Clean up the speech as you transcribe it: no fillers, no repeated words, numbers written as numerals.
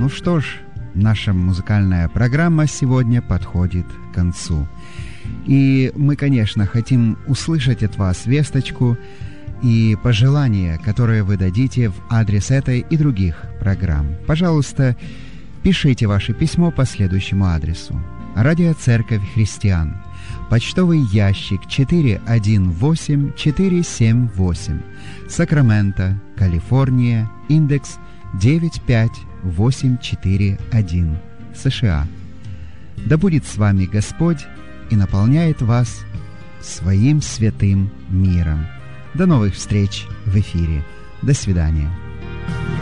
Ну что ж, наша музыкальная программа сегодня подходит к концу. И мы, конечно, хотим услышать от вас весточку и пожелания, которые вы дадите в адрес этой и других программ. Пожалуйста, пишите ваше письмо по следующему адресу. Радио Церковь Христиан. Почтовый ящик 418-478. Сакраменто, Калифорния. Индекс 95841. США. Да будет с вами Господь и наполняет вас своим святым миром. До новых встреч в эфире. До свидания.